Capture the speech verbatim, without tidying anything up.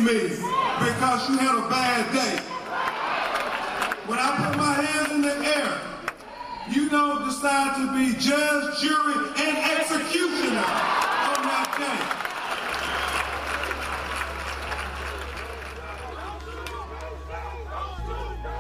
me because you had a bad day. When I put my hands in the air, you don't decide to be judge, jury,